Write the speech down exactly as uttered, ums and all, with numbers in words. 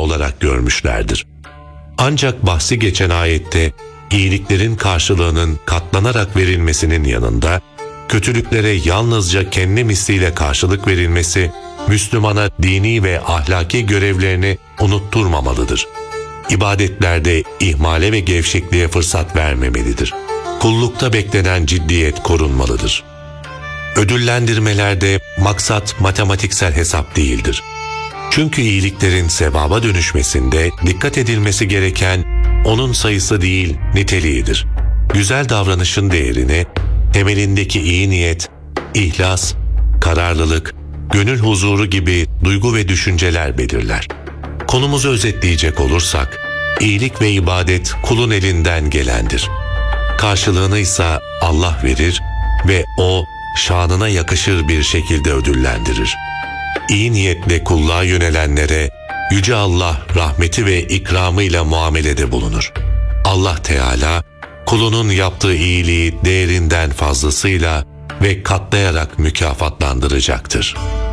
olarak görmüşlerdir. Ancak bahsi geçen ayette iyiliklerin karşılığının katlanarak verilmesinin yanında, kötülüklere yalnızca kendi misliyle karşılık verilmesi, Müslümana dini ve ahlaki görevlerini unutturmamalıdır. İbadetlerde ihmale ve gevşekliğe fırsat vermemelidir. Kullukta beklenen ciddiyet korunmalıdır. Ödüllendirmelerde maksat matematiksel hesap değildir. Çünkü iyiliklerin sevaba dönüşmesinde dikkat edilmesi gereken onun sayısı değil, niteliğidir. Güzel davranışın değerini temelindeki iyi niyet, ihlas, kararlılık, gönül huzuru gibi duygu ve düşünceler belirler. Konumuzu özetleyecek olursak, iyilik ve ibadet kulun elinden gelendir. Karşılığını ise Allah verir ve O, şanına yakışır bir şekilde ödüllendirir. İyi niyetle kulluğa yönelenlere Yüce Allah rahmeti ve ikramıyla muamelede bulunur. Allah Teala, kulunun yaptığı iyiliği değerinden fazlasıyla ve katlayarak mükafatlandıracaktır.